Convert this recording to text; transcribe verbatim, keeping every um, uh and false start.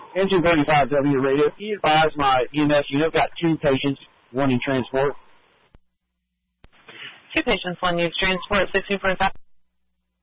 Engine thirty-five W radio. Can you advise my E M S unit? I've got two patients wanting transport. Two patients, one needs transport, sixteen forty-five.